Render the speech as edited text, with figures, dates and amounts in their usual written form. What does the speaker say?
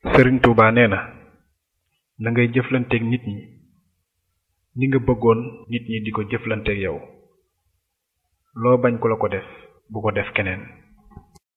Sëriñ Tuubaa nee na na ngay jëflanteeg nit ñi ni nga bëggoon nit ñi di ko jëflanteeg yow loo bañ ku la ko def bu ko def keneen